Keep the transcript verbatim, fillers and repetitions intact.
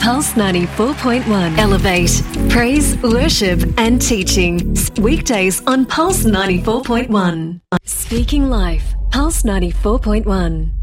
Pulse ninety-four point one. Elevate, praise, worship and teaching. Weekdays on Pulse ninety-four point one. Speaking Life, Pulse ninety-four point one.